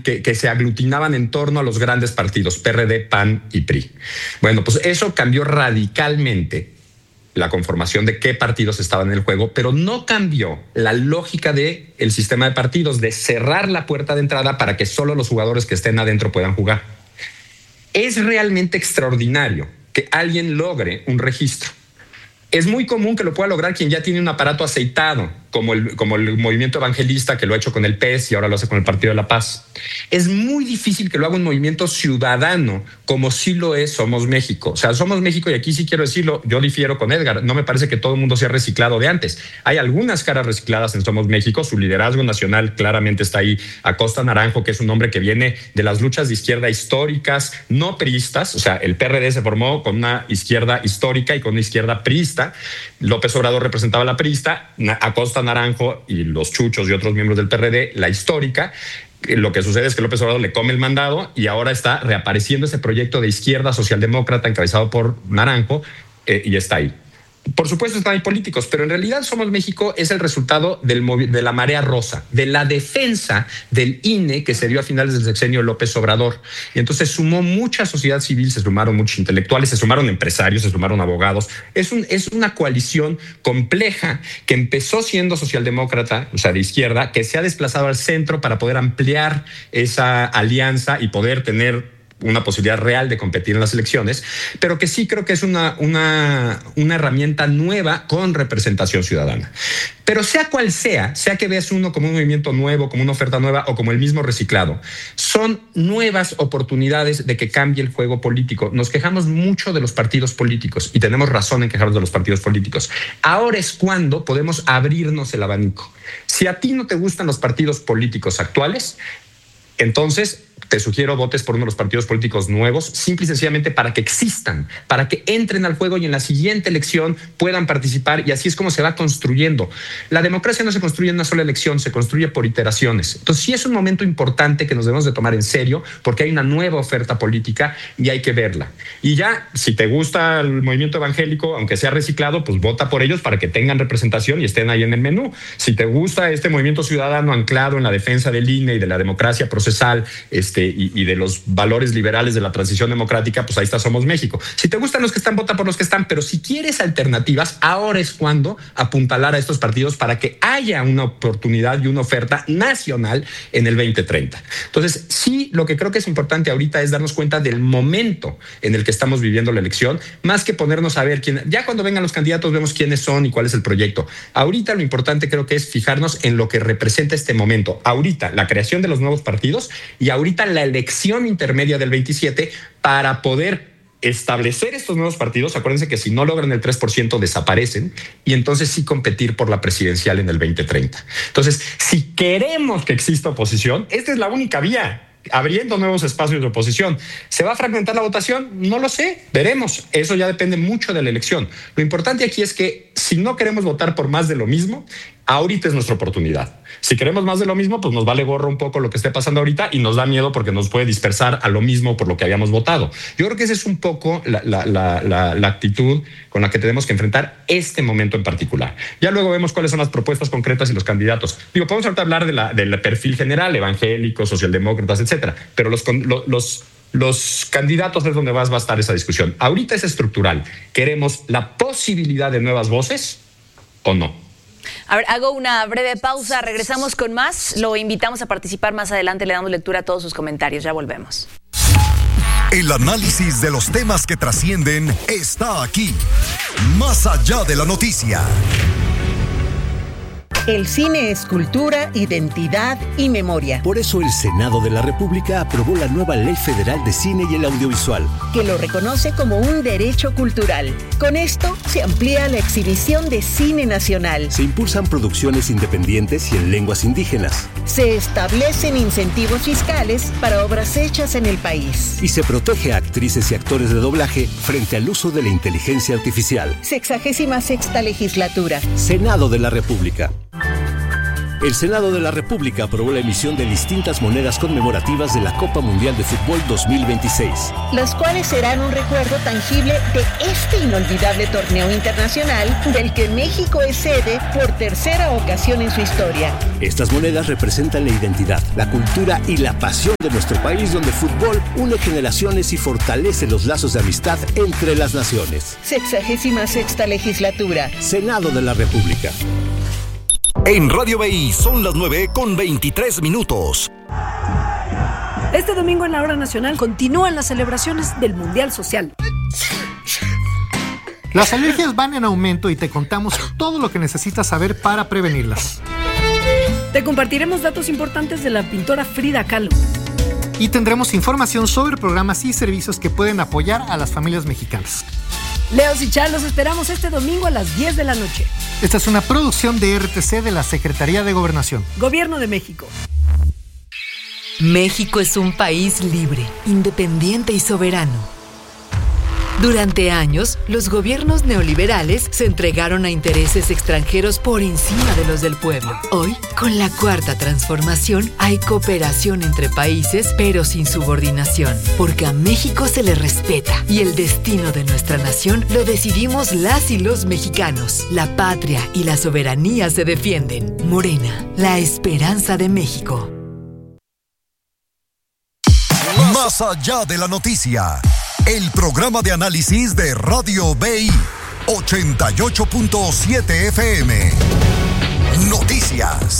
que se aglutinaban en torno a los grandes partidos, PRD, PAN y PRI. Bueno, pues eso cambió radicalmente la conformación de qué partidos estaban en el juego, pero no cambió la lógica del sistema de partidos, de cerrar la puerta de entrada para que solo los jugadores que estén adentro puedan jugar. Es realmente extraordinario que alguien logre un registro. Es muy común que lo pueda lograr quien ya tiene un aparato aceitado, como el movimiento evangelista, que lo ha hecho con el PES y ahora lo hace con el Partido de la Paz. Es muy difícil que lo haga un movimiento ciudadano, como sí lo es Somos México. O sea, Somos México, y aquí sí quiero decirlo, yo difiero con Edgar, no me parece que todo el mundo sea reciclado de antes. Hay algunas caras recicladas en Somos México, su liderazgo nacional claramente está ahí. Acosta Naranjo, que es un hombre que viene de las luchas de izquierda históricas, no priistas, o sea, el PRD se formó con una izquierda histórica y con una izquierda priista. López Obrador representaba la priista, Acosta Naranjo y los chuchos y otros miembros del PRD, la histórica. Lo que sucede es que López Obrador le come el mandado y ahora está reapareciendo ese proyecto de izquierda socialdemócrata encabezado por Naranjo y está ahí. Por supuesto están ahí políticos, pero en realidad Somos México es el resultado de la marea rosa, de la defensa del INE que se dio a finales del sexenio López Obrador. Y entonces sumó mucha sociedad civil, se sumaron muchos intelectuales, se sumaron empresarios, se sumaron abogados. Es una coalición compleja que empezó siendo socialdemócrata, o sea, de izquierda, que se ha desplazado al centro para poder ampliar esa alianza y poder tener una posibilidad real de competir en las elecciones, pero que sí creo que es una herramienta nueva con representación ciudadana. Pero sea cual sea que veas uno como un movimiento nuevo, como una oferta nueva o como el mismo reciclado, son nuevas oportunidades de que cambie el juego político. Nos quejamos mucho de los partidos políticos y tenemos razón en quejarnos de los partidos políticos. Ahora es cuando podemos abrirnos el abanico. Si a ti no te gustan los partidos políticos actuales, entonces te sugiero votes por uno de los partidos políticos nuevos, simple y sencillamente para que existan, para que entren al juego y en la siguiente elección puedan participar, y así es como se va construyendo. La democracia no se construye en una sola elección, se construye por iteraciones. Entonces sí es un momento importante que nos debemos de tomar en serio, porque hay una nueva oferta política y hay que verla. Y ya, si te gusta el movimiento evangélico, aunque sea reciclado, pues vota por ellos para que tengan representación y estén ahí en el menú. Si te gusta este movimiento ciudadano anclado en la defensa del INE y de la democracia procesal, y de los valores liberales de la transición democrática, pues ahí está Somos México. Si te gustan los que están, vota por los que están, pero si quieres alternativas, ahora es cuando apuntalar a estos partidos para que haya una oportunidad y una oferta nacional en el 2030. Entonces, sí, lo que creo que es importante ahorita es darnos cuenta del momento en el que estamos viviendo la elección, más que ponernos a ver quién. Ya cuando vengan los candidatos vemos quiénes son y cuál es el proyecto. Ahorita lo importante creo que es fijarnos en lo que representa este momento. Ahorita la creación de los nuevos partidos y ahorita la elección intermedia del 27 para poder establecer estos nuevos partidos. Acuérdense que si no logran el 3% desaparecen y entonces sí competir por la presidencial en el 2030. Entonces, si queremos que exista oposición, esta es la única vía. Abriendo nuevos espacios de oposición. ¿Se va a fragmentar la votación? No lo sé, veremos. Eso ya depende mucho de la elección. Lo importante aquí es que si no queremos votar por más de lo mismo, ahorita es nuestra oportunidad. Si queremos más de lo mismo, pues nos vale gorro un poco lo que esté pasando ahorita y nos da miedo porque nos puede dispersar a lo mismo por lo que habíamos votado. Yo creo que esa es un poco la actitud con la que tenemos que enfrentar este momento en particular. Ya luego vemos cuáles son las propuestas concretas y los candidatos. Podemos ahorita hablar del perfil general, evangélicos, socialdemócratas, etcétera, pero los candidatos es donde va a estar esa discusión. Ahorita es estructural. ¿Queremos la posibilidad de nuevas voces o no? A ver, hago una breve pausa, regresamos con más. Lo invitamos a participar más adelante, le damos lectura a todos sus comentarios. Ya volvemos. El análisis de los temas que trascienden está aquí, más allá de la noticia. El cine es cultura, identidad y memoria. Por eso el Senado de la República aprobó la nueva Ley Federal de Cine y el Audiovisual, que lo reconoce como un derecho cultural. Con esto se amplía la exhibición de cine nacional. Se impulsan producciones independientes y en lenguas indígenas. Se establecen incentivos fiscales para obras hechas en el país. Y se protege a actrices y actores de doblaje frente al uso de la inteligencia artificial. 66ª legislatura. Senado de la República. El Senado de la República aprobó la emisión de distintas monedas conmemorativas de la Copa Mundial de Fútbol 2026. Las cuales serán un recuerdo tangible de este inolvidable torneo internacional del que México es sede por tercera ocasión en su historia. Estas monedas representan la identidad, la cultura y la pasión de nuestro país, donde el fútbol une generaciones y fortalece los lazos de amistad entre las naciones. 66ª legislatura. Senado de la República. En Radio BI son las 9:23. Este domingo en la Hora Nacional continúan las celebraciones del Mundial Social. Las alergias van en aumento y te contamos todo lo que necesitas saber para prevenirlas. Te compartiremos datos importantes de la pintora Frida Kahlo. Y tendremos información sobre programas y servicios que pueden apoyar a las familias mexicanas. Leos y Char, los esperamos este domingo a las 10 de la noche. Esta es una producción de RTC de la Secretaría de Gobernación. Gobierno de México. México es un país libre, independiente y soberano. Durante años, los gobiernos neoliberales se entregaron a intereses extranjeros por encima de los del pueblo. Hoy, con la Cuarta Transformación, hay cooperación entre países, pero sin subordinación, porque a México se le respeta y el destino de nuestra nación lo decidimos las y los mexicanos. La patria y la soberanía se defienden. Morena, la esperanza de México. Más allá de la noticia, el programa de análisis de Radio BI 88.7 FM. Noticias.